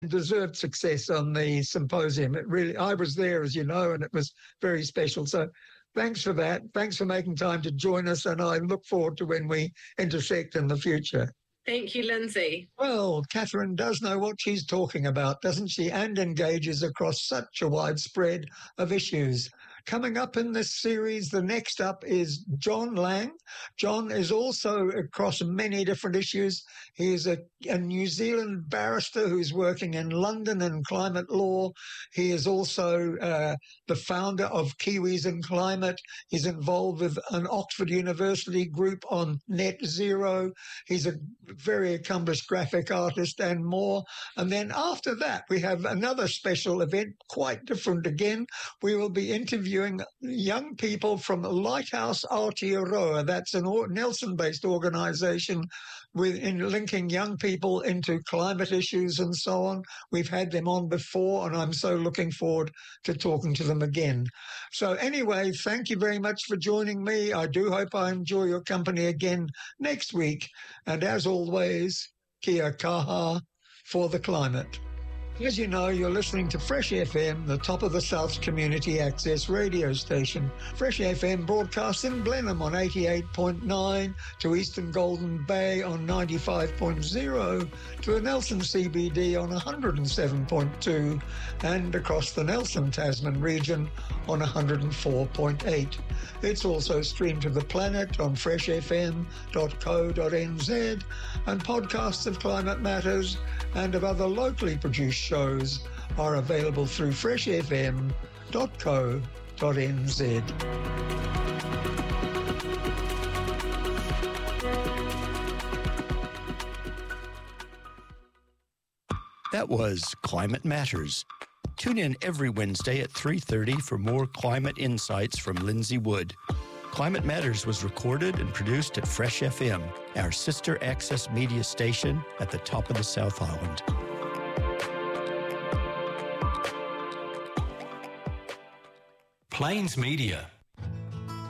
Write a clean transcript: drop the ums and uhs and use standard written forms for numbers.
deserved success on the symposium. I was there, as you know, and it was very special. So thanks for that. Thanks for making time to join us, and I look forward to when we intersect in the future. Thank you, Lindsay. Well, Catherine does know what she's talking about, doesn't she? And engages across such a wide spread of issues. Coming up in this series, the next up is John Lang. John is also across many different issues. He is a New Zealand barrister who's working in London in climate law. He is also the founder of Kiwis in Climate. He's involved with an Oxford University group on net zero. He's a very accomplished graphic artist and more. And then after that, we have another special event, quite different again. We will be interviewing young people from Lighthouse Aotearoa. That's a Nelson-based organisation in linking young people into climate issues and so on. We've had them on before, and I'm so looking forward to talking to them again. So anyway, thank you very much for joining me. I do hope I enjoy your company again next week. And as always, kia kaha for the climate. As you know, you're listening to Fresh FM, the top of the South's community access radio station. Fresh FM broadcasts in Blenheim on 88.9, to Eastern Golden Bay on 95.0, to the Nelson CBD on 107.2, and across the Nelson Tasman region on 104.8. It's also streamed to the planet on freshfm.co.nz, and podcasts of Climate Matters and of other locally produced shows are available through freshfm.co.nz. That was Climate Matters. Tune in every Wednesday at 3:30 for more climate insights from Lindsay Wood. Climate Matters was recorded and produced at Fresh FM, our sister access media station at the top of the South Island. Plains Media.